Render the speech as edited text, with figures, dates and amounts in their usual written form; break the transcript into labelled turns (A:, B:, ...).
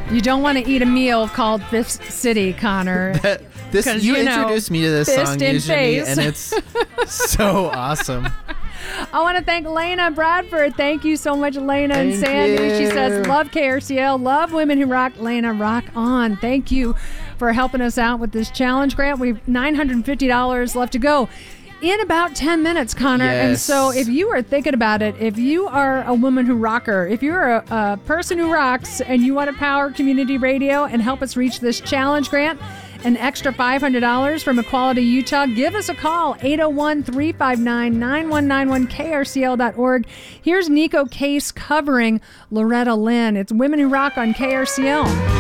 A: You don't want to eat a meal called Fifth City, Connor.
B: You introduced me to this song usually, and it's so awesome.
A: I want to thank Lena Bradford. Thank you so much, Lena and Sandy. She says, love KRCL, love Women Who Rock. Lena, rock on. Thank you for helping us out with this challenge grant. We've $950 left to go in about 10 minutes, Connor.
B: Yes.
A: And so if you are thinking about it, if you are a woman who rocker, if you're a person who rocks and you want to power community radio and help us reach this challenge grant, an extra $500 from Equality Utah, give us a call, 801-359-9191, krcl.org. Here's Nico Case covering Loretta Lynn. It's Women Who Rock on KRCL.